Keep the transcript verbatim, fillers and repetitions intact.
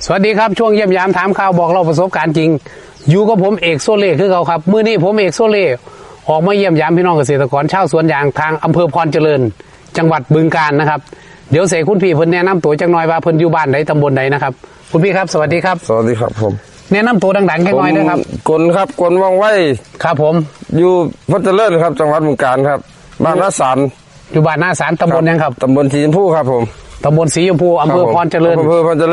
สวัสดีครับช่วงเยี่ยมยามถามข่าวบอกเล่าประสบการณ์จริงอยู่กับผมเอกโซเล่คือเขาครับมื้อนี้ผมเอกโซเล่ออกมาเยี่ยมยามพี่น้องเกษตรกรชาวสวนยางทางอำเภอพรเจริญจังหวัดบึงกาฬนะครับเดี๋ยวเสกคุณพี่เพิ่นแนะนำตัวจังหน่อยว่าเพิ่นอยู่บ้านใดตำบลใดนะครับคุณพี่ครับสวัสดีครับสวัสดีครับผมแนะนำตัวดังๆแค่น้อยนะครับกลครับกลว่องไวครับผมอยู่พรเจริญครับจังหวัดบึงกาฬครับบ้านนาสารอยู่บ้านนาสารตำบลยังครับตำบลสีชมพูครับผมตำบลสีชมพูอำเภอพรเจริญอำเภอพรเจริญ